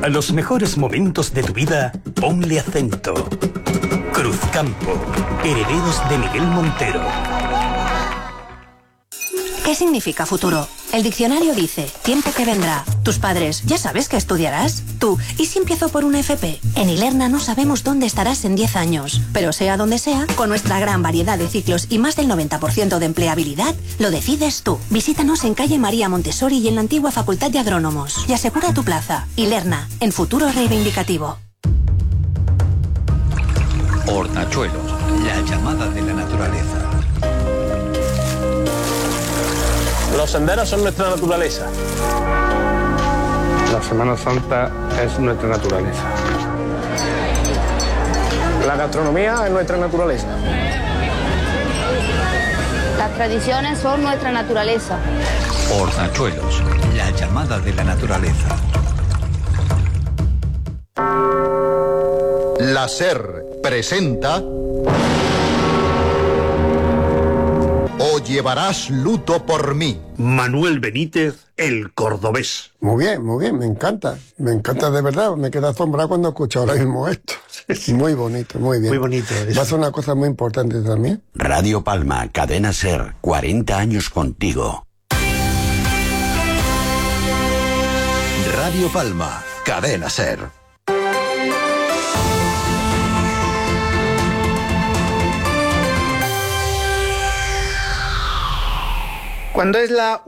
A los mejores momentos de tu vida, ponle acento. Cruzcampo, herederos de Miguel Montero. ¿Qué significa futuro? El diccionario dice, tiempo que vendrá. Tus padres, ¿ya sabes qué estudiarás? Tú, ¿y si empiezo por una FP? En Ilerna no sabemos dónde estarás en 10 años. Pero sea donde sea, con nuestra gran variedad de ciclos y más del 90% de empleabilidad, lo decides tú. Visítanos en calle María Montessori y en la antigua Facultad de Agrónomos. Y asegura tu plaza. Ilerna, en futuro reivindicativo. Hortachuelos, la llamada de la naturaleza. Los senderos son nuestra naturaleza. La Semana Santa es nuestra naturaleza. La gastronomía es nuestra naturaleza. Las tradiciones son nuestra naturaleza. Hortachuelos, la llamada de la naturaleza. La SER presenta... O llevarás luto por mí. Manuel Benítez, el cordobés. Muy bien, me encanta de verdad, me queda asombrado cuando escucho ahora mismo esto. Sí. Muy bonito, muy bien. Muy bonito. Va a ser una cosa muy importante también. Radio Palma, Cadena SER, 40 años contigo. Radio Palma, Cadena SER. Cuando es la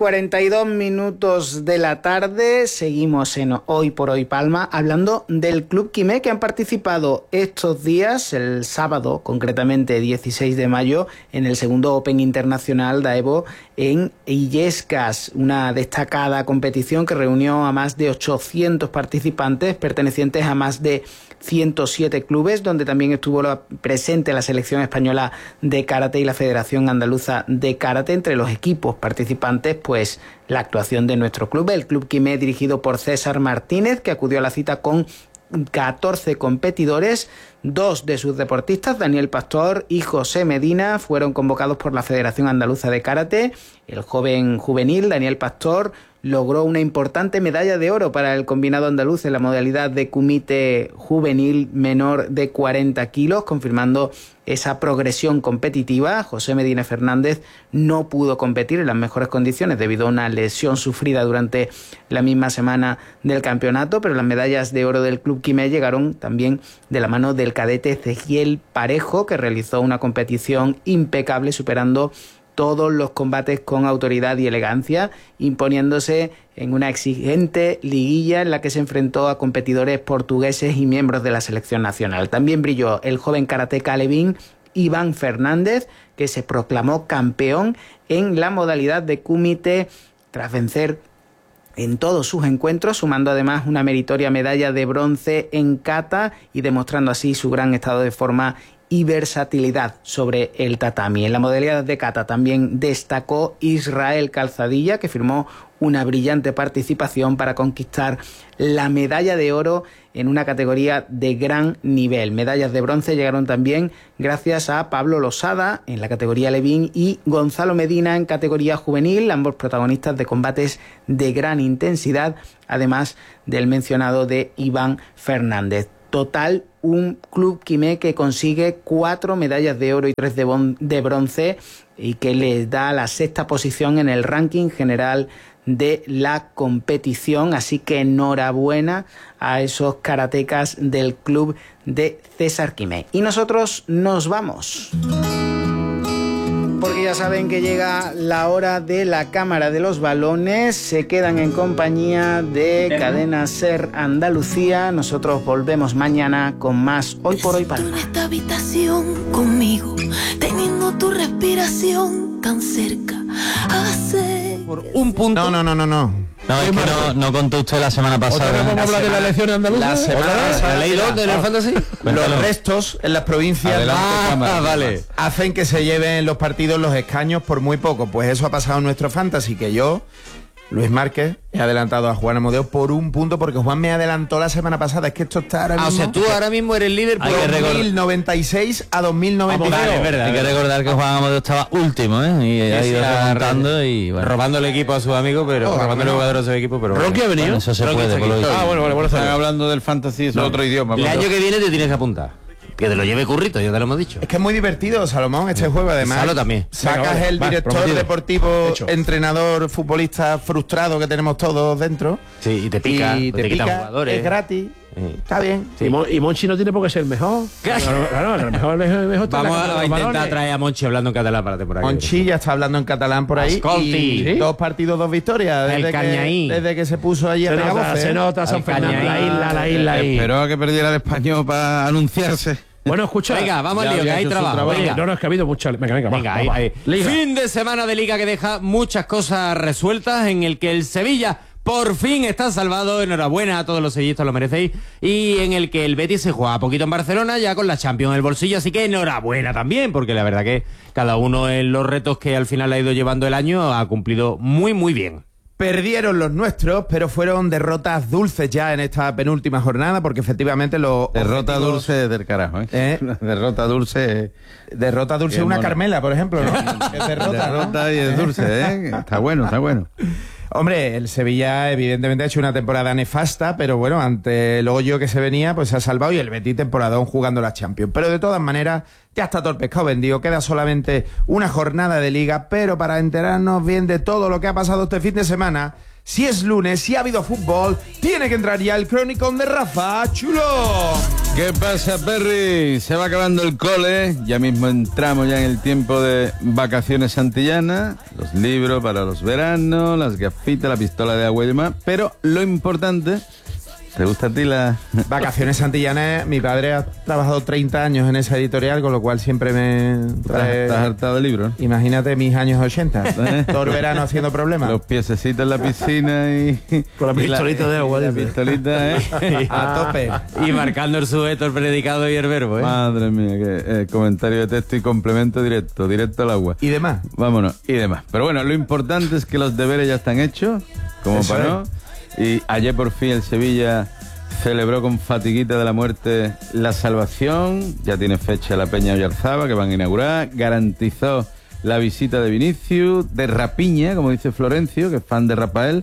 1:42 de la tarde, seguimos en Hoy por Hoy Palma hablando del Club Quimé, que han participado estos días, el sábado, concretamente 16 de mayo, en el segundo Open Internacional Daewo en Illescas, una destacada competición que reunió a más de 800 participantes pertenecientes a más de 107 clubes, donde también estuvo presente la selección española de karate y la Federación Andaluza de Karate. Entre los equipos participantes, pues la actuación de nuestro club, el Club Quimé, dirigido por César Martínez, que acudió a la cita con 14 competidores. Dos de sus deportistas, Daniel Pastor y José Medina, fueron convocados por la Federación Andaluza de Karate. El joven juvenil Daniel Pastor logró una importante medalla de oro para el combinado andaluz en la modalidad de kumite juvenil menor de 40 kilos, confirmando esa progresión competitiva. José Medina Fernández no pudo competir en las mejores condiciones debido a una lesión sufrida durante la misma semana del campeonato, pero las medallas de oro del Club Quimé llegaron también de la mano del cadete Ezequiel Parejo, que realizó una competición impecable, superando todos los combates con autoridad y elegancia, imponiéndose en una exigente liguilla en la que se enfrentó a competidores portugueses y miembros de la selección nacional. También brilló el joven karateca alevín Iván Fernández, que se proclamó campeón en la modalidad de kumite tras vencer en todos sus encuentros, sumando además una meritoria medalla de bronce en kata y demostrando así su gran estado de forma y versatilidad sobre el tatami. En la modalidad de kata también destacó Israel Calzadilla, que firmó una brillante participación para conquistar la medalla de oro en una categoría de gran nivel. Medallas de bronce llegaron también gracias a Pablo Losada en la categoría Levín y Gonzalo Medina en categoría juvenil, ambos protagonistas de combates de gran intensidad, además del mencionado de Iván Fernández. Total, un Club Quimé que consigue 4 medallas de oro y 3 de bronce y que les da la 6ª posición en el ranking general de la competición. Así que enhorabuena a esos karatecas del club de César Quimé. Y nosotros nos vamos, porque ya saben que llega la hora de la Cámara de los Balones. Se quedan en compañía de Cadena SER Andalucía. Nosotros volvemos mañana con más Hoy por Hoy Palma. En esta habitación conmigo, teniendo tu respiración tan cerca. Por un punto. No, es que no contó usted la semana pasada. ¿Otra vez vamos a hablar de la elección andaluza? La semana pasada. ¿La leído de la fantasy? Los restos en las provincias vale. hacen que se lleven los partidos los escaños por muy poco. Pues eso ha pasado en nuestro fantasy, que yo Luis Márquez, he adelantado a Juan Amodeo por 1 punto porque Juan me adelantó la semana pasada. Es que esto está ahora mismo... O sea, tú ahora mismo eres líder por 2096 a 2096. Vale, es verdad. Hay que recordar que Juan Amodeo estaba último, y ha ido remontando y... Bueno. Robando el equipo a sus amigos, pero robando el jugador a su equipo, pero... ¿Rocky ha venido? Bueno, eso se puede. Bueno. Están hablando del fantasy, es otro idioma. El año que viene te tienes que apuntar. Que te lo lleve Currito, ya te lo hemos dicho. Es que es muy divertido, Salomón, este juego. Además, Salo también. Sacas el director deportivo, entrenador, futbolista frustrado que tenemos todos dentro. Sí, y te pica, y te quitan pica, jugadores. es gratis. Está bien. Sí. Y Monchi no tiene por qué ser el mejor. Claro, el mejor Vamos a intentar traer a Monchi hablando en catalán para la temporada. Monchi ya está hablando en catalán por ahí. Ascolti. Y 2 partidos, 2 victorias. Desde que se puso allí a pegar voces. Se nota San Fernando, la isla ahí. Esperó a que perdiera el español para anunciarse. Bueno, escucha. Venga, vamos al lío, que hay trabajo. Venga. No, es que ha habido mucha... Venga, ahí. Fin de semana de Liga que deja muchas cosas resueltas, en el que el Sevilla por fin está salvado. Enhorabuena a todos los sevillistas, lo merecéis. Y en el que el Betis se juega poquito en Barcelona, ya con la Champions en el bolsillo. Así que enhorabuena también, porque la verdad que cada uno en los retos que al final ha ido llevando el año ha cumplido muy, muy bien. Perdieron los nuestros, pero fueron derrotas dulces ya en esta penúltima jornada, porque efectivamente los derrota dulce del carajo, derrota dulce una mona. Carmela, por ejemplo, ¿no? Es derrota y es dulce, Está bueno. Hombre, el Sevilla evidentemente ha hecho una temporada nefasta, pero bueno, ante el hoyo que se venía, pues se ha salvado, y el Betis temporadón jugando la Champions. Pero de todas maneras, ya está todo el pescado vendido, queda solamente una jornada de Liga, pero para enterarnos bien de todo lo que ha pasado este fin de semana, si es lunes, si ha habido fútbol, tiene que entrar ya el Cronicón de Rafa Chulo. ¿Qué pasa, Perry? Se va acabando el cole, ya mismo entramos ya en el tiempo de vacaciones antillanas, los libros para los veranos, las gafitas, la pistola de agua y demás, pero lo importante... ¿Te gusta a ti la...? Vacaciones antillanas, mi padre ha trabajado 30 años en esa editorial, con lo cual siempre me trae... ¿Estás hartado de libros? Imagínate mis años 80, todo el verano haciendo problemas. Los piececitos en la piscina y... Con la pistolita de agua. La pistolita, a tope. Y marcando el sujeto, el predicado y el verbo, Madre mía, que comentario de texto y complemento directo al agua. Y demás. Vámonos, y demás. Pero bueno, lo importante es que los deberes ya están hechos, como para no... Y ayer por fin el Sevilla celebró con fatiguita de la muerte la salvación. Ya tiene fecha la Peña Oyarzaba, que van a inaugurar. Garantizó la visita de Vinicius, de Rapiña, como dice Florencio, que es fan de Rafael.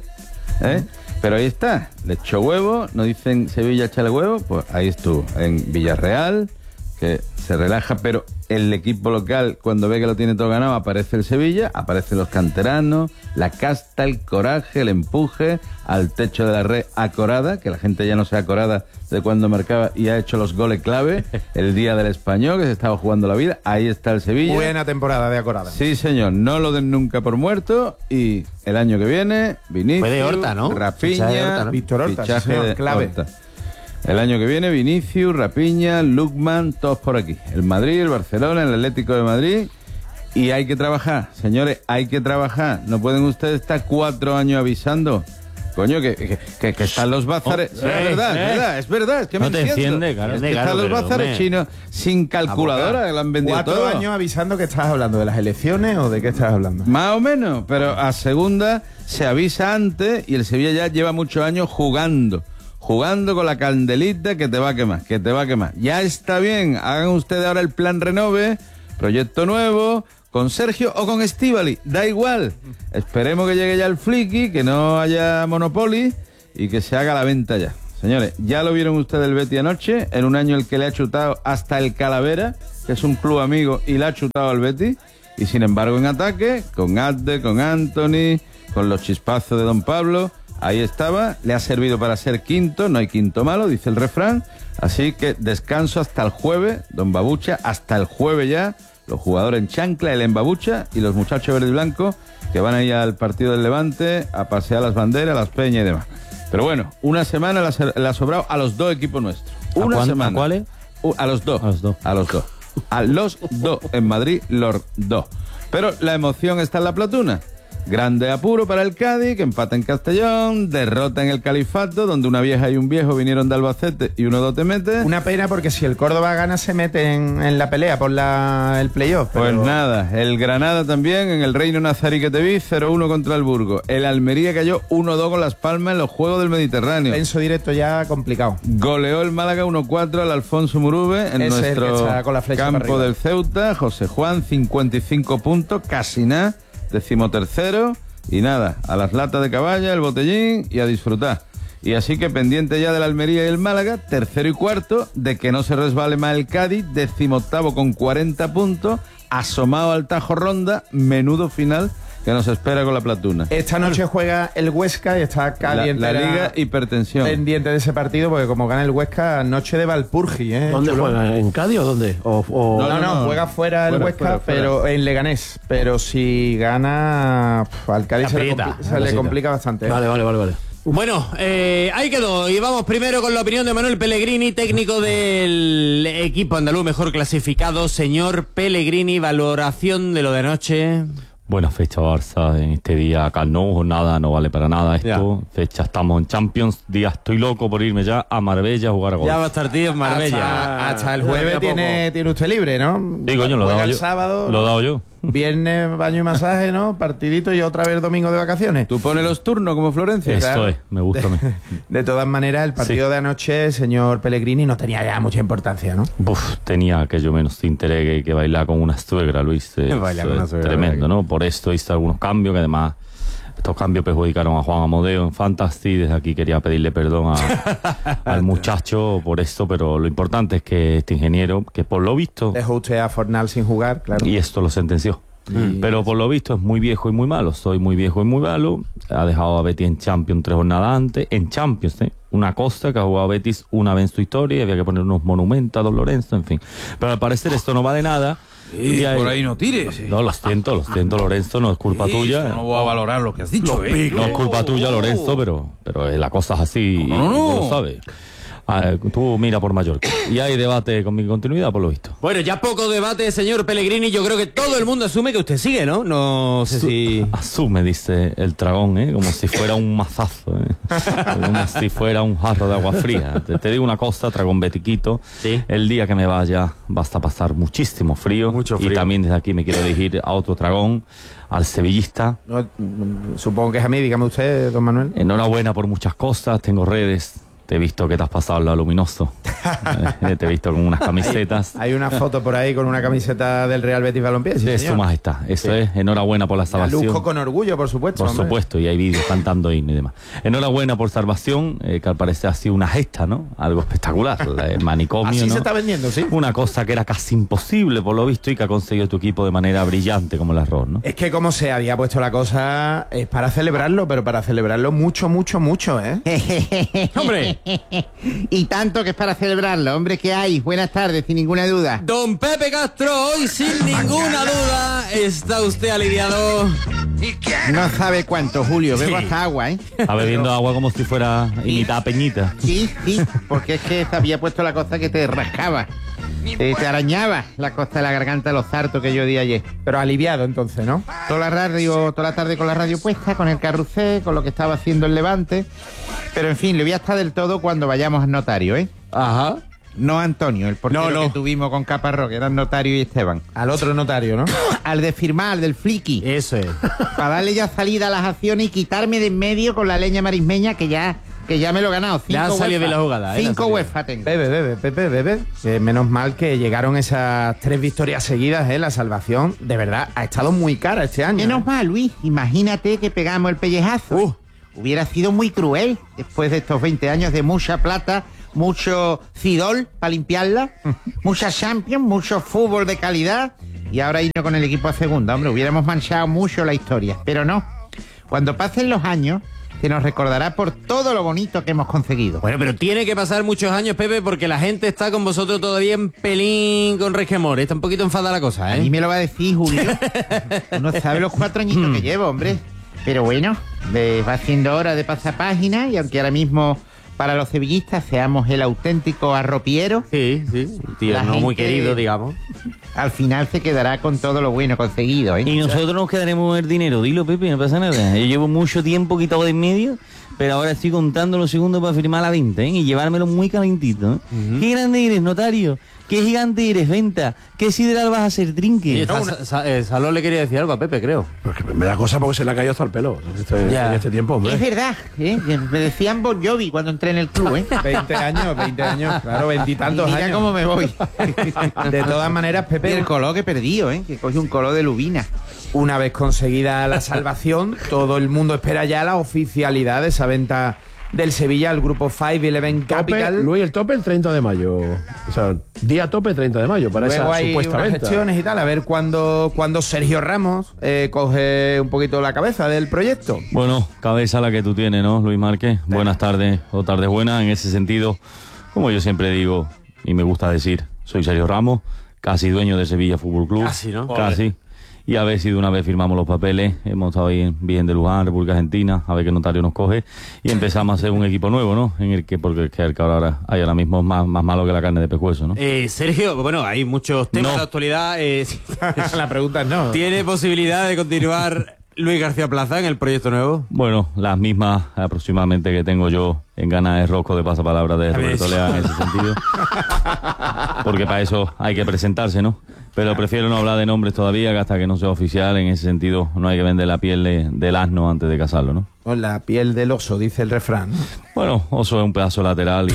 Pero ahí está, le echó huevo. No dicen Sevilla échale huevo, pues ahí estuvo, en Villarreal, que se relaja, pero el equipo local, cuando ve que lo tiene todo ganado, aparece el Sevilla, aparecen los canteranos, la casta, el coraje, el empuje, al techo de la red acorada, que la gente ya no se acorada de cuando marcaba y ha hecho los goles clave, el día del Español, que se estaba jugando la vida, ahí está el Sevilla. Buena temporada de acorada. Sí, señor, no lo den nunca por muerto, y el año que viene, Vinicius, fue de Horta, ¿no? Rapiña, Víctor Horta, fichaje señor, de clave. Horta. El año que viene, Vinicius, Rapiña, Lukman, todos por aquí. El Madrid, el Barcelona, el Atlético de Madrid. Y hay que trabajar, señores, hay que trabajar. No pueden ustedes estar 4 años avisando. Coño, que están los bazares. Es verdad, es que no me te enciende, claro. Es que están los bazares chinos sin calculadora, que lo han vendido 4 todo. años avisando. Que estás hablando, ¿de las elecciones o de qué estás hablando? Más o menos, pero a segunda se avisa antes, y el Sevilla ya lleva muchos años jugando con la candelita que te va a quemar. Ya está bien, hagan ustedes ahora el plan renove, proyecto nuevo, con Sergio o con Estíbali, da igual. Esperemos que llegue ya el Flicky, que no haya Monopoly y que se haga la venta ya. Señores, ya lo vieron ustedes el Betis anoche, en un año el que le ha chutado hasta el Calavera, que es un club amigo, y le ha chutado al Betis, y sin embargo en ataque, con Adde, con Anthony, con los chispazos de Don Pablo... Ahí estaba, le ha servido para ser quinto, no hay quinto malo, dice el refrán. Así que descanso hasta el jueves, don Babucha, hasta el jueves ya. Los jugadores en chancla, el en Babucha, y los muchachos verde y blanco que van a ir al partido del Levante a pasear las banderas, las peñas y demás. Pero bueno, una semana le ha sobrado a los 2 equipos nuestros. Una semana. ¿A cuáles? A los dos. A los dos en Madrid, los 2. Pero la emoción está en la platuna. Grande apuro para el Cádiz, que empata en Castellón, derrota en el Califato, donde una vieja y un viejo vinieron de Albacete y uno te mete. Una pena porque si el Córdoba gana se mete en la pelea por el playoff. Pues nada, el Granada también en el Reino Nazarí que te vi, 0-1 contra el Burgos. El Almería cayó 1-2 con Las Palmas en los Juegos del Mediterráneo. Penso directo ya complicado. Goleó el Málaga 1-4 al Alfonso Murube en nuestro campo del Ceuta. José Juan, 55 puntos, casi nada. 13º, y nada, a las latas de caballa, el botellín y a disfrutar. Y así que pendiente ya de la Almería y el Málaga, 3º y 4º, de que no se resbale más el Cádiz, 18º con 40 puntos, asomado al Tajo Ronda, menudo final que nos espera con la Platuna. Esta noche juega el Huesca y está caliente la Liga Hipertensión. Pendiente de ese partido, porque como gana el Huesca, noche de Valpurgi. ¿Dónde juega? ¿En Cádiz o dónde? No, juega fuera el Huesca, pero en Leganés. Pero si gana, al Cádiz se le complica bastante. Vale. Bueno, ahí quedó. Y vamos primero con la opinión de Manuel Pellegrini, técnico del equipo andaluz mejor clasificado. Señor Pellegrini, valoración de lo de anoche. Buena fecha Barça en este día. Acá no, jornada no vale para nada esto. Ya. Fecha, estamos en Champions. Día estoy loco por irme ya a Marbella a jugar a golf. Ya va a estar tío en Marbella. Hasta el jueves tiene usted libre, ¿no? Sí, coño, lo he dado yo. Sábado, lo he dado yo. Viernes, baño y masaje, ¿no? Partidito y otra vez domingo de vacaciones. ¿Tú pones los turnos como Florencia? Esto claro. Me gusta a mí. De todas maneras, el partido de anoche, señor Pellegrini, no tenía ya mucha importancia, ¿no? Tenía que yo menos interés que bailar con una suegra, Luis. Tremendo, ¿no? Por esto hice algunos cambios que además... Estos cambios perjudicaron a Juan Amodeo en Fantasy. Desde aquí quería pedirle perdón al muchacho por esto, pero lo importante es que este ingeniero, que por lo visto... Dejó usted a Fornal sin jugar, claro. Y esto lo sentenció. Pero por lo visto es muy viejo y muy malo. Soy muy viejo y muy malo. Ha dejado a Betis en Champions 3 jornadas antes. En Champions, una cosa que ha jugado Betis una vez en su historia. Había que poner unos monumentos a Don Lorenzo, en fin. Pero al parecer esto no vale nada. Por ahí no tires. No, lo siento, Lorenzo, no es culpa tuya. No voy a valorar lo que has dicho. No es culpa tuya, Lorenzo, pero la cosa es así. No lo sabes. Tú mira por Mallorca. Y hay debate con mi continuidad, por lo visto. Bueno, ya poco debate, señor Pellegrini. Yo creo que todo el mundo asume que usted sigue, ¿no? No sé si... Asume, dice el dragón, como si fuera un mazazo, como si fuera un jarro de agua fría. Te digo una cosa, dragón betiquito. ¿Sí? El día que me vaya vas a pasar muchísimo frío. Mucho frío. Y también desde aquí me quiero dirigir a otro dragón, al sevillista. No, supongo que es a mí, dígame usted, don Manuel. Enhorabuena por muchas cosas, tengo redes. Te he visto que te has pasado al lado luminoso. Te he visto con unas camisetas. Hay una foto por ahí con una camiseta del Real Betis Balompié. Sí, Su Majestad. Eso es. Enhorabuena por la salvación. Lujo con orgullo, por supuesto. Por supuesto. Y hay vídeos cantando himno y demás. Enhorabuena por salvación, que al parecer ha sido una gesta, ¿no? Algo espectacular. El manicomio, así ¿no? se está vendiendo, sí. Una cosa que era casi imposible, por lo visto, y que ha conseguido tu equipo de manera brillante, como el arroz, ¿no? Es que como se había puesto la cosa, es para celebrarlo, pero para celebrarlo mucho, ¿eh? ¡Hombre! Y tanto que es para celebrarlo, hombre, ¿qué hay? Buenas tardes, sin ninguna duda. Don Pepe Castro, hoy sin ninguna duda está usted aliviado. No sabe cuánto, Julio, bebo hasta agua, ¿eh? Está bebiendo agua como si fuera imitada Peñita. Sí, porque es que se había puesto la cosa que te rascaba. Te arañaba la costa de la garganta, los hartos que yo di ayer. Pero aliviado entonces, ¿no? Toda la tarde con la radio puesta, con el carrusel, con lo que estaba haciendo el Levante. Pero en fin, le voy a estar del todo cuando vayamos al notario, ¿eh? Ajá. No Antonio, el portero que tuvimos con Caparrós, que eran Notario y Esteban. Al otro notario, ¿no? Al de firmar, al del flicky. Eso es. Para darle ya salida a las acciones y quitarme de en medio con la leña marismeña que ya me lo he ganado. Ya ha salido de la jugada. 5 UEFA tengo. Bebe. Menos mal que llegaron esas 3 victorias seguidas, La salvación, de verdad, ha estado muy cara este año. Menos mal, Luis. Imagínate que pegamos el pellejazo. Hubiera sido muy cruel después de estos 20 años de mucha plata, mucho Cidol para limpiarla, mucha Champions, mucho fútbol de calidad y ahora irnos con el equipo a segunda. Hombre, hubiéramos manchado mucho la historia, pero no. Cuando pasen los años, se nos recordará por todo lo bonito que hemos conseguido. Bueno, pero tiene que pasar muchos años, Pepe, porque la gente está con vosotros todavía en pelín con resquemor. Está un poquito enfadada la cosa, ¿eh? A mí me lo va a decir, Julio. Uno sabe los 4 añitos que llevo, hombre. Pero bueno, va siendo hora de pasar página y aunque ahora mismo para los sevillistas, seamos el auténtico arropiero. Sí, tío, no muy querido, digamos. Al final se quedará con todo lo bueno conseguido, ¿eh? Y nosotros nos quedaremos el dinero. Dilo, Pepe, no pasa nada. Yo llevo mucho tiempo quitado de en medio, pero ahora estoy contando los segundos para firmar la venta, ¿eh? Y llevármelo muy calentito, ¿eh? Qué grande eres, notario. Qué gigante eres, venta. Qué sideral vas a ser, Trinque. Salón le quería decir algo a Pepe, creo. Porque me da cosa porque se le ha caído hasta el pelo en este tiempo, hombre. Es verdad, ¿eh? Me decían Bon Jovi cuando entré en el club, ¿eh? 20 años, claro, 20 y tantos años. Mira cómo me voy. De todas maneras, Pepe... Y el color que perdido, ¿eh? Que coge un color de lubina. Una vez conseguida la salvación, todo el mundo espera ya la oficialidad de esa venta del Sevilla al grupo 5-11 Capital. Luis, el tope el 30 de mayo. O sea, día tope 30 de mayo para Luego esa hay supuesta unas venta. gestiones y tal, a ver cuándo Sergio Ramos coge un poquito la cabeza del proyecto. Bueno, cabeza la que tú tienes, ¿no, Luis Márquez? Buenas tardes o tardes buenas. En ese sentido, como yo siempre digo y me gusta decir, soy Sergio Ramos, casi dueño de Sevilla Fútbol Club. Casi, ¿no? Casi. Y a ver si de una vez firmamos los papeles. Hemos estado ahí en Virgen de Luján, República Argentina, a ver qué notario nos coge. Y empezamos a hacer un equipo nuevo, ¿no? En el que, porque el que ahora hay ahora mismo más malo que la carne de pescuezo, ¿no? Sergio, bueno, hay muchos temas de actualidad. La pregunta es no. ¿Tiene posibilidad de continuar Luis García Plaza en el proyecto nuevo? Bueno, las mismas aproximadamente que tengo yo en ganas de rosco de pasapalabra de Roberto Leal en ese sentido. Porque para eso hay que presentarse, ¿no? Pero prefiero no hablar de nombres todavía, que hasta que no sea oficial. En ese sentido, no hay que vender la piel del asno antes de casarlo, ¿no? Con la piel del oso, dice el refrán. Bueno, oso es un pedazo lateral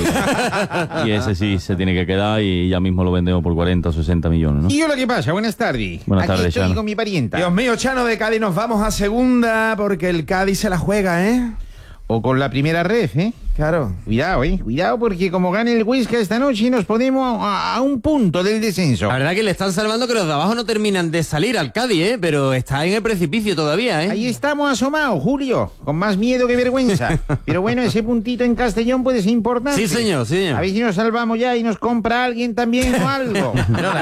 y ese sí se tiene que quedar y ya mismo lo vendemos por 40 o 60 millones, ¿no? ¿Y hola, qué pasa? Buenas tardes. Buenas tardes, Aquí estoy Chano. con mi parienta. Dios mío, Chano, de Cádiz nos vamos a segunda porque el Cádiz se la juega, ¿eh? O con la primera ref, ¿eh? Claro. Cuidado, cuidado, porque como gane el Huesca esta noche nos ponemos a un punto del descenso. La verdad que le están salvando que los de abajo no terminan de salir al Cádiz, pero está en el precipicio todavía, ¿eh? Ahí estamos asomados, Julio, con más miedo que vergüenza. Pero bueno, ese puntito en Castellón puede ser importante. Sí, señor, sí, señor. A ver si nos salvamos ya y nos compra alguien también o algo.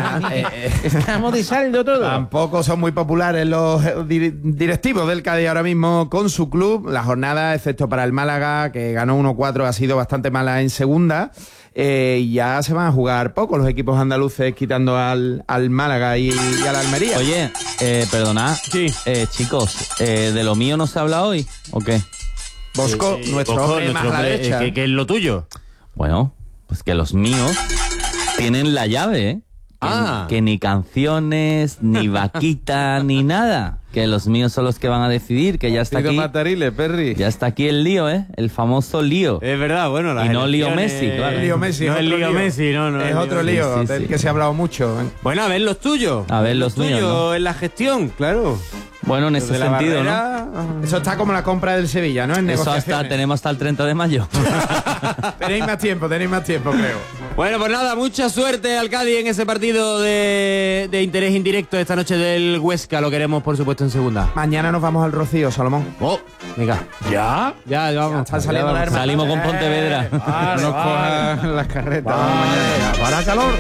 Estamos de saldo todo. Tampoco son muy populares los directivos del Cádiz ahora mismo con su club. La jornada, excepto para el Málaga, que ganó 1-4, ha sido bastante mala en segunda. Ya se van a jugar poco los equipos andaluces, quitando al Málaga y a la Almería. Oye, perdonad. Sí. Chicos, ¿de lo mío no se habla hoy o qué? Bosco, nuestro hombre más a la derecha. ¿Qué es lo tuyo? Bueno, pues que los míos tienen la llave, ¿eh? Que ni canciones, ni vaquita, ni nada. Que los míos son los que van a decidir, que ya está aquí. Matarile, Perry. Ya está aquí el lío, ¿eh? El famoso lío. Es verdad, bueno, y no lío Messi, claro. Lío Messi, no es lío Messi, no. Es otro lío sí, del que se ha hablado mucho. Bueno, a ver los tuyos. A ver los míos, ¿no? En la gestión, claro. Bueno, en ese sentido, ¿no? Eso está como la compra del Sevilla, ¿no? En eso tenemos hasta el 30 de mayo. Tenéis más tiempo, creo. Bueno, pues nada, mucha suerte al Cádiz en ese partido de interés indirecto esta noche del Huesca. Lo queremos, por supuesto, en segunda. Mañana nos vamos al Rocío, Salomón. Oh, venga. ¿Ya? Ya vamos. Están saliendo las hermanas. Salimos con Pontevedra. No nos cojan las carretas. Para calor.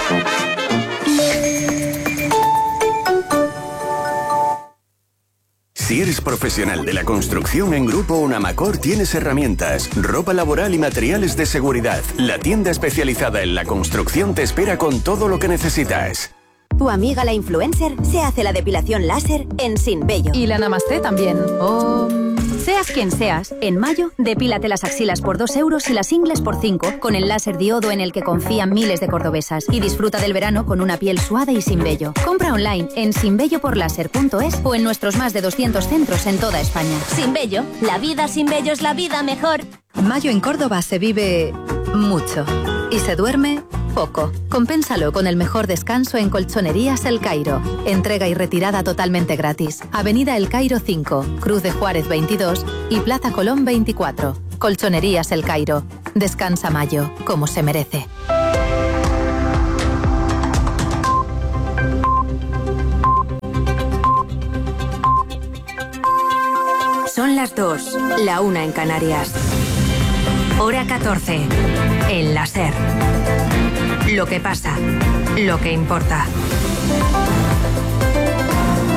Si eres profesional de la construcción, en Grupo Unamacor tienes herramientas, ropa laboral y materiales de seguridad. La tienda especializada en la construcción te espera con todo lo que necesitas. Tu amiga la influencer se hace la depilación láser en Sin Vello. Y la Namaste también. Seas quien seas, en mayo, depílate las axilas por 2 euros y las ingles por 5 con el láser diodo en el que confían miles de cordobesas. Y disfruta del verano con una piel suave y sin vello. Compra online en sinvelloporlaser.es o en nuestros más de 200 centros en toda España. Sin vello, la vida sin vello es la vida mejor. Mayo en Córdoba se vive mucho y se duerme poco. Compénsalo con el mejor descanso en Colchonerías El Cairo. Entrega y retirada totalmente gratis. Avenida El Cairo 5, Cruz de Juárez 22 y Plaza Colón 24. Colchonerías El Cairo. Descansa mayo, como se merece. Son las 2, la 1 en Canarias. Hora 14, en la SER. Lo que pasa, lo que importa.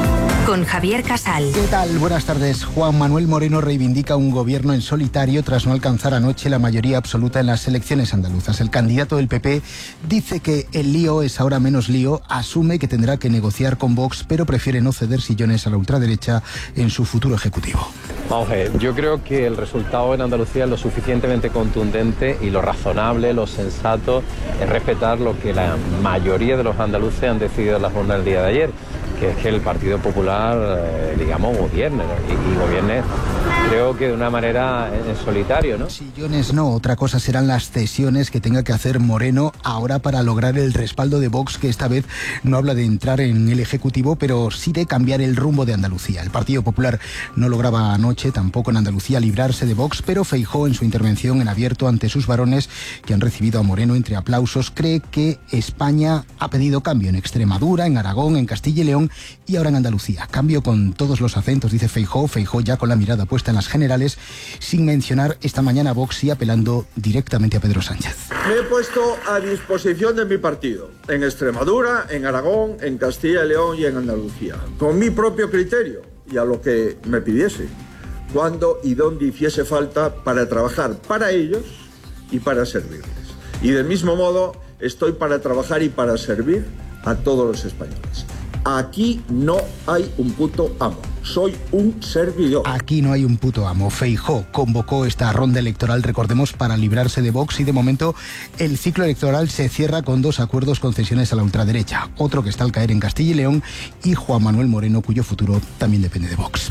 con Javier Casal. ¿Qué tal? Buenas tardes. Juan Manuel Moreno reivindica un gobierno en solitario tras no alcanzar anoche la mayoría absoluta en las elecciones andaluzas. El candidato del PP dice que el lío es ahora menos lío, asume que tendrá que negociar con Vox, pero prefiere no ceder sillones a la ultraderecha en su futuro ejecutivo. Vamos a ver, yo creo que el resultado en Andalucía es lo suficientemente contundente y lo razonable, lo sensato es respetar lo que la mayoría de los andaluces han decidido en la jornada del día de ayer, que es que el Partido Popular, digamos, gobierne, ¿no? y gobierne, creo que de una manera en solitario, ¿no? Sillones no, otra cosa serán las cesiones que tenga que hacer Moreno ahora para lograr el respaldo de Vox, que esta vez no habla de entrar en el Ejecutivo, pero sí de cambiar el rumbo de Andalucía. El Partido Popular no lograba anoche, tampoco en Andalucía, librarse de Vox, pero Feijóo, en su intervención en abierto ante sus varones, que han recibido a Moreno entre aplausos, cree que España ha pedido cambio en Extremadura, en Aragón, en Castilla y León y ahora en Andalucía. Cambio con todos los acentos, dice Feijóo ya con la mirada puesta en las generales, sin mencionar esta mañana a Vox y apelando directamente a Pedro Sánchez. Me he puesto a disposición de mi partido, en Extremadura, en Aragón, en Castilla y León y en Andalucía, con mi propio criterio y a lo que me pidiese, cuando y donde hiciese falta para trabajar para ellos y para servirles. Y del mismo modo estoy para trabajar y para servir a todos los españoles. Aquí no hay un puto amo, soy un servidor. Aquí no hay un puto amo. Feijóo convocó esta ronda electoral, recordemos, para librarse de Vox y de momento el ciclo electoral se cierra con 2 acuerdos concesiones a la ultraderecha. Otro que está al caer en Castilla y León y Juan Manuel Moreno, cuyo futuro también depende de Vox.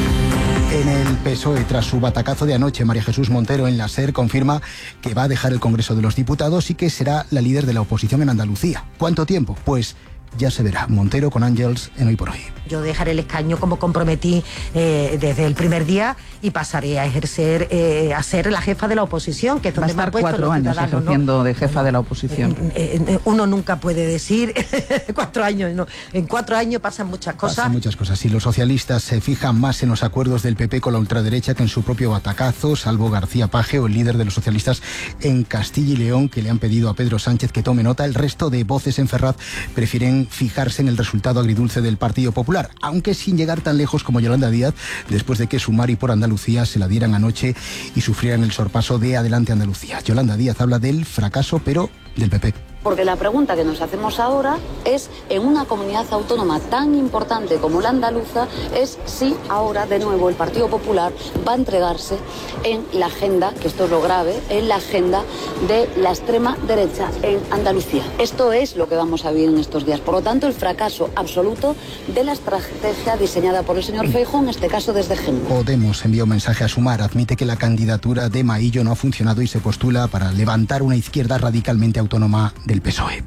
En el PSOE, tras su batacazo de anoche, María Jesús Montero en la SER confirma que va a dejar el Congreso de los Diputados y que será la líder de la oposición en Andalucía. ¿Cuánto tiempo? Pues ya se verá. Montero con Ángels en Hoy por Hoy. Yo dejaré el escaño como comprometí desde el primer día y pasaré a ejercer, a ser la jefa de la oposición, que es donde va a estar 4 años ejerciendo, ¿no?, de jefa de la oposición. Uno nunca puede decir 4 años, no. En 4 años pasan muchas cosas. Pasan muchas cosas. Y los socialistas se fijan más en los acuerdos del PP con la ultraderecha que en su propio batacazo, salvo García Paje o el líder de los socialistas en Castilla y León, que le han pedido a Pedro Sánchez que tome nota. El resto de voces en Ferraz prefieren fijarse en el resultado agridulce del Partido Popular, aunque sin llegar tan lejos como Yolanda Díaz, después de que Sumar y Por Andalucía se la dieran anoche y sufrieran el sorpaso de Adelante Andalucía. Yolanda Díaz habla del fracaso, pero del PP. Porque la pregunta que nos hacemos ahora es, en una comunidad autónoma tan importante como la andaluza, es si ahora de nuevo el Partido Popular va a entregarse en la agenda, que esto es lo grave, en la agenda de la extrema derecha en Andalucía. Esto es lo que vamos a vivir en estos días. Por lo tanto, el fracaso absoluto de la estrategia diseñada por el señor Feijóo, en este caso desde Génova. Podemos envió un mensaje a Sumar, admite que la candidatura de Maillo no ha funcionado y se postula para levantar una izquierda radicalmente autónoma del PSOE.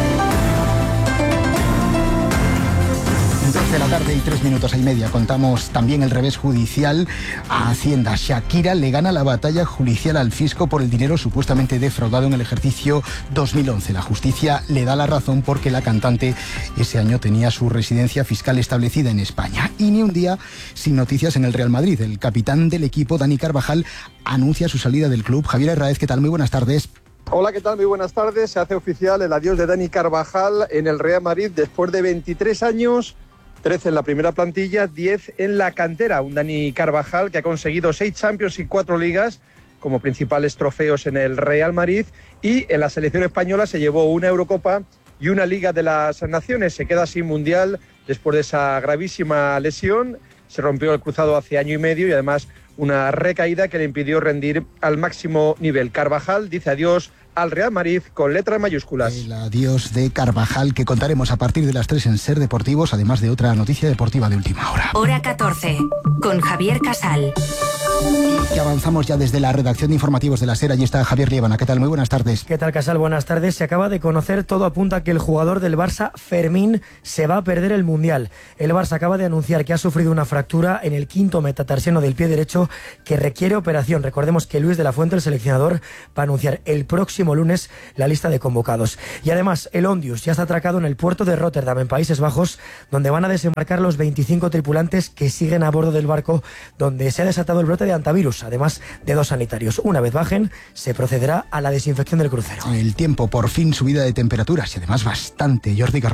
2 de la tarde y 3 minutos y media. Contamos también el revés judicial a Hacienda. Shakira le gana la batalla judicial al fisco por el dinero supuestamente defraudado en el ejercicio 2011. La justicia le da la razón porque la cantante ese año tenía su residencia fiscal establecida en España. Y ni un día sin noticias en el Real Madrid. El capitán del equipo, Dani Carvajal, anuncia su salida del club. Javier Herráez, ¿qué tal? Muy buenas tardes. Hola, ¿qué tal? Muy buenas tardes. Se hace oficial el adiós de Dani Carvajal en el Real Madrid después de 23 años, 13 en la primera plantilla, 10 en la cantera. Un Dani Carvajal que ha conseguido 6 Champions y 4 ligas como principales trofeos en el Real Madrid, y en la selección española se llevó una Eurocopa y una Liga de las Naciones. Se queda sin Mundial después de esa gravísima lesión. Se rompió el cruzado hace año y medio y además una recaída que le impidió rendir al máximo nivel. Carvajal dice adiós al Real Madrid con letras mayúsculas. El adiós de Carvajal, que contaremos a partir de las 3 en Ser Deportivos, además de otra noticia deportiva de última hora. Hora 14, con Javier Casal. Y avanzamos ya desde la redacción de informativos de la SER. Allí está Javier Liébana. ¿Qué tal? Muy buenas tardes. ¿Qué tal, Casal? Buenas tardes. Se acaba de conocer, todo apunta a que el jugador del Barça, Fermín, se va a perder el Mundial. El Barça acaba de anunciar que ha sufrido una fractura en el 5º metatarsiano del pie derecho que requiere operación. Recordemos que Luis de la Fuente, el seleccionador, va a anunciar el próximo lunes la lista de convocados. Y además, el Ondius ya está atracado en el puerto de Rotterdam, en Países Bajos, donde van a desembarcar los 25 tripulantes que siguen a bordo del barco, donde se ha desatado el brote de hantavirus, además de 2 sanitarios. Una vez bajen, se procederá a la desinfección del crucero. El tiempo, por fin subida de temperaturas y además bastante. Jordi Carbó.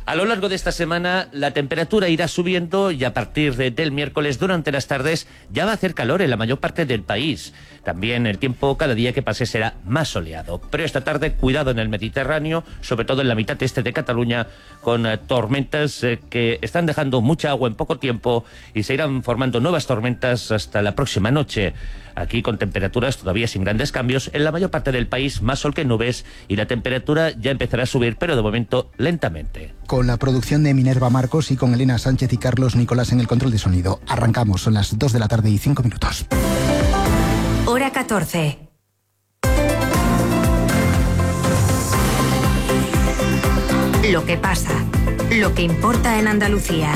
A lo largo de esta semana la temperatura irá subiendo y a partir del miércoles durante las tardes ya va a hacer calor en la mayor parte del país. También el tiempo cada día que pase será más soleado. Pero esta tarde cuidado en el Mediterráneo, sobre todo en la mitad este de Cataluña, con tormentas que están dejando mucha agua en poco tiempo y se irán formando nuevas tormentas hasta la próxima noche. Aquí con temperaturas todavía sin grandes cambios, en la mayor parte del país más sol que nubes y la temperatura ya empezará a subir, pero de momento lentamente. Con la producción de Minerva Marcos y con Elena Sánchez y Carlos Nicolás en el control de sonido. Arrancamos, son las 2 de la tarde y 5 minutos. Hora 14. Lo que pasa, lo que importa en Andalucía.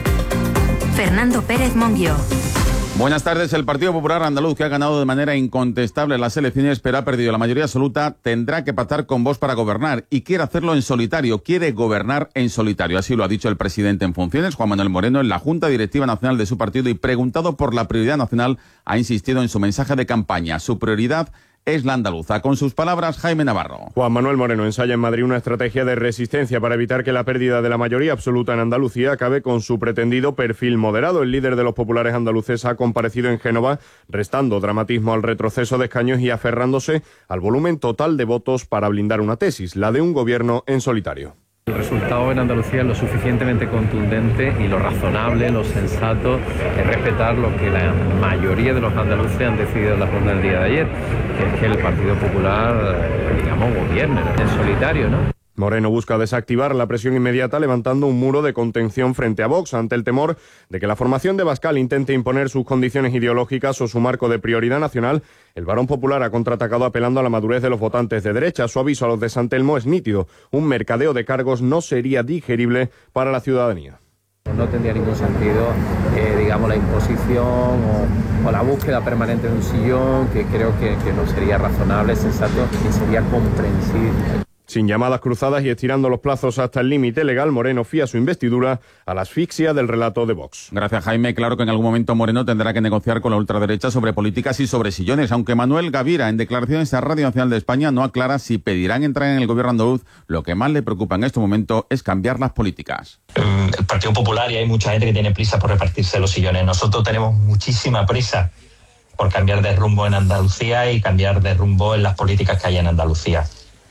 Fernando Pérez Monguió. Buenas tardes. El Partido Popular Andaluz, que ha ganado de manera incontestable las elecciones, pero ha perdido la mayoría absoluta, tendrá que pactar con Vox para gobernar y quiere hacerlo en solitario, quiere gobernar en solitario. Así lo ha dicho el presidente en funciones, Juan Manuel Moreno, en la Junta Directiva Nacional de su partido y preguntado por la prioridad nacional, ha insistido en su mensaje de campaña. Su prioridad es la andaluza. Con sus palabras, Jaime Navarro. Juan Manuel Moreno ensaya en Madrid una estrategia de resistencia para evitar que la pérdida de la mayoría absoluta en Andalucía acabe con su pretendido perfil moderado. El líder de los populares andaluces ha comparecido en Génova, restando dramatismo al retroceso de escaños y aferrándose al volumen total de votos para blindar una tesis, la de un gobierno en solitario. El resultado en Andalucía es lo suficientemente contundente y lo razonable, lo sensato es respetar lo que la mayoría de los andaluces han decidido en la jornada del día de ayer, que es que el Partido Popular, gobierne en solitario, ¿no? Moreno busca desactivar la presión inmediata levantando un muro de contención frente a Vox ante el temor de que la formación de Bascal intente imponer sus condiciones ideológicas o su marco de prioridad nacional. El Barón Popular ha contraatacado apelando a la madurez de los votantes de derecha. Su aviso a los de San Telmo es nítido. Un mercadeo de cargos no sería digerible para la ciudadanía. No tendría ningún sentido, la imposición o la búsqueda permanente de un sillón, que creo que no sería razonable, sensato y sería comprensible. Sin llamadas cruzadas y estirando los plazos hasta el límite legal, Moreno fía su investidura a la asfixia del relato de Vox. Gracias, Jaime. Claro que en algún momento Moreno tendrá que negociar con la ultraderecha sobre políticas y sobre sillones, aunque Manuel Gavira, en declaraciones a Radio Nacional de España, no aclara si pedirán entrar en el gobierno andaluz. Lo que más le preocupa en este momento es cambiar las políticas. El Partido Popular, y hay mucha gente que tiene prisa por repartirse los sillones. Nosotros tenemos muchísima prisa por cambiar de rumbo en Andalucía y cambiar de rumbo en las políticas que hay en Andalucía.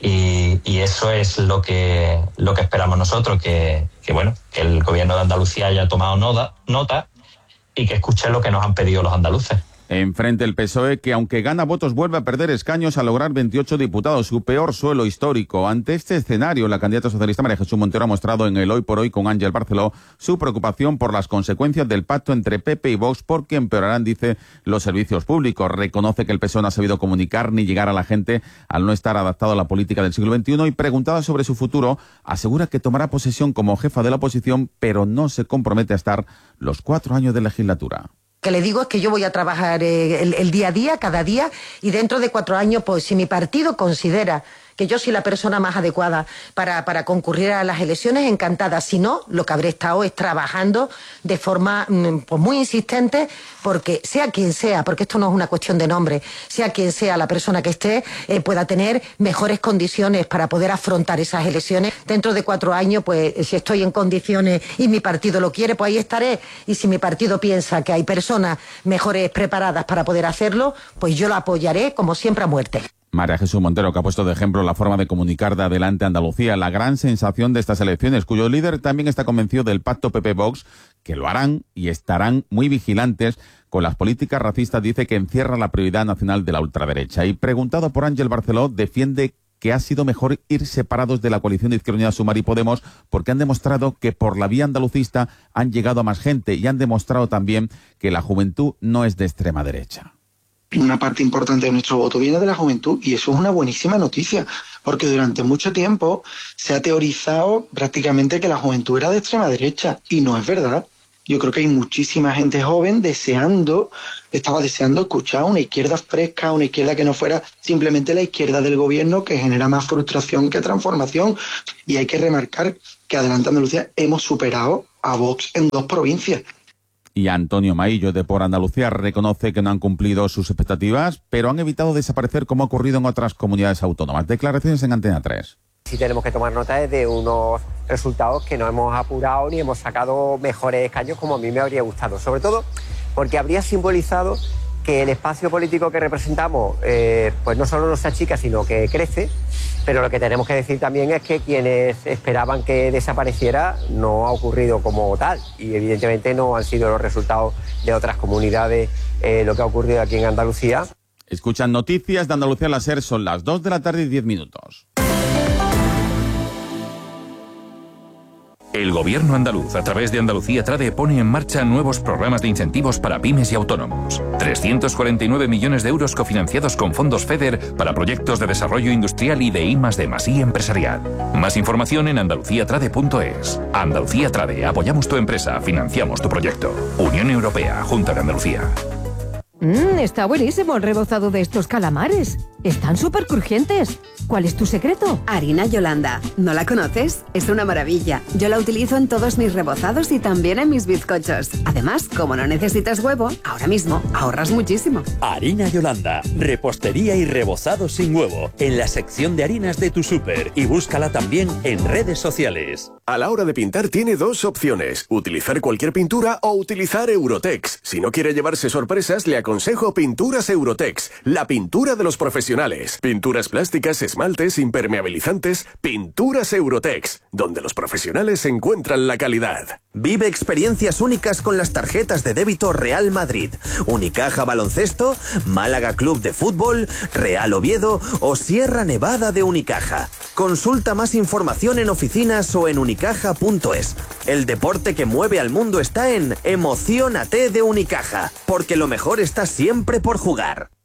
Y eso es lo que esperamos nosotros, que el gobierno de Andalucía haya tomado nota y que escuche lo que nos han pedido los andaluces. Enfrente el PSOE, que aunque gana votos vuelve a perder escaños a lograr 28 diputados, su peor suelo histórico. Ante este escenario, la candidata socialista María Jesús Montero ha mostrado en el Hoy por Hoy con Ángel Barceló su preocupación por las consecuencias del pacto entre PP y Vox, porque empeorarán, dice, los servicios públicos. Reconoce que el PSOE no ha sabido comunicar ni llegar a la gente al no estar adaptado a la política del siglo XXI y, preguntada sobre su futuro, asegura que tomará posesión como jefa de la oposición, pero no se compromete a estar los 4 años de legislatura. Que le digo es que yo voy a trabajar el día a día, cada día, y dentro de 4 años, pues si mi partido considera que yo soy la persona más adecuada para concurrir a las elecciones, encantada. Si no, lo que habré estado es trabajando de forma pues muy insistente, porque sea quien sea, porque esto no es una cuestión de nombre, sea quien sea la persona que esté, pueda tener mejores condiciones para poder afrontar esas elecciones. Dentro de 4 años, pues si estoy en condiciones y mi partido lo quiere, pues ahí estaré. Y si mi partido piensa que hay personas mejores preparadas para poder hacerlo, pues yo lo apoyaré, como siempre, a muerte. María Jesús Montero, que ha puesto de ejemplo la forma de comunicar de Adelante Andalucía, la gran sensación de estas elecciones, cuyo líder también está convencido del pacto PP-Vox, que lo harán y estarán muy vigilantes con las políticas racistas, dice que encierra la prioridad nacional de la ultraderecha. Y preguntado por Ángel Barceló, defiende que ha sido mejor ir separados de la coalición de Izquierda Unida, Sumar y Podemos, porque han demostrado que por la vía andalucista han llegado a más gente y han demostrado también que la juventud no es de extrema derecha. Una parte importante de nuestro voto viene de la juventud y eso es una buenísima noticia, porque durante mucho tiempo se ha teorizado prácticamente que la juventud era de extrema derecha y no es verdad. Yo creo que hay muchísima gente joven estaba deseando escuchar una izquierda fresca, una izquierda que no fuera simplemente la izquierda del gobierno, que genera más frustración que transformación. Y hay que remarcar que Adelante Andalucía hemos superado a Vox en 2 provincias. Y Antonio Maillo, de Por Andalucía, reconoce que no han cumplido sus expectativas, pero han evitado desaparecer como ha ocurrido en otras comunidades autónomas. Declaraciones en Antena 3. Sí tenemos que tomar nota de unos resultados que no hemos apurado ni hemos sacado mejores escaños como a mí me habría gustado. Sobre todo porque habría simbolizado que el espacio político que representamos pues no solo no se achica, sino que crece. Pero lo que tenemos que decir también es que quienes esperaban que desapareciera no ha ocurrido como tal. Y evidentemente no han sido los resultados de otras comunidades lo que ha ocurrido aquí en Andalucía. Escuchan Noticias de Andalucía la SER, son las 2 de la tarde y 10 minutos. El gobierno andaluz, a través de Andalucía Trade, pone en marcha nuevos programas de incentivos para pymes y autónomos. 349 millones de euros cofinanciados con fondos FEDER para proyectos de desarrollo industrial y de I+D+I empresarial. Más información en andaluciatrade.es. Andalucía Trade, apoyamos tu empresa, financiamos tu proyecto. Unión Europea, Junta de Andalucía. Está buenísimo el rebozado de estos calamares. Están súper crujientes. ¿Cuál es tu secreto? Harina Yolanda. ¿No la conoces? Es una maravilla. Yo la utilizo en todos mis rebozados y también en mis bizcochos. Además, como no necesitas huevo, ahora mismo ahorras muchísimo. Harina Yolanda. Repostería y rebozado sin huevo. En la sección de harinas de tu súper. Y búscala también en redes sociales. A la hora de pintar tiene dos opciones. Utilizar cualquier pintura o utilizar Eurotex. Si no quiere llevarse sorpresas, le aconsejo Pinturas Eurotex. La pintura de los profesionales. Pinturas plásticas, esmaltes, impermeabilizantes. Pinturas Eurotex. Donde los profesionales encuentran la calidad. Vive experiencias únicas con las tarjetas de débito Real Madrid, Unicaja Baloncesto, Málaga Club de Fútbol, Real Oviedo o Sierra Nevada de Unicaja. Consulta más información en oficinas o en unicaja.es. El deporte que mueve al mundo está en Emociónate de Unicaja, porque lo mejor está siempre por jugar.